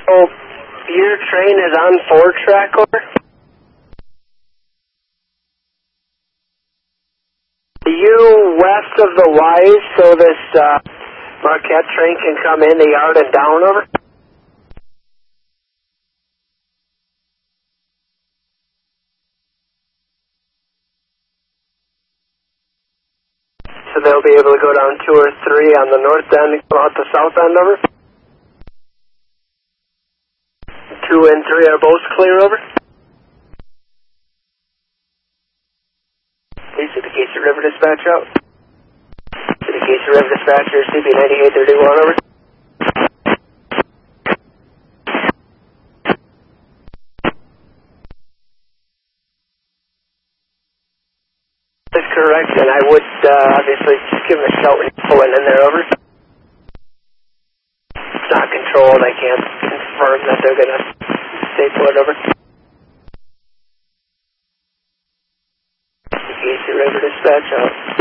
Oh, your train is on 4-track, over? Are you west of the Wise so this Marquette train can come in the yard and down, over? So they'll be able to go down 2 or 3 on the north end and go out the south end, over? 2 and 3 are both clear, over? Please to the Casey River dispatch out. To the Casey River dispatcher, CB 9831, over. That's correct, and I would obviously just give them a shout when you're pulling in there, over. It's not controlled, I can't confirm that they're going to stay put, over. Casey River dispatch out.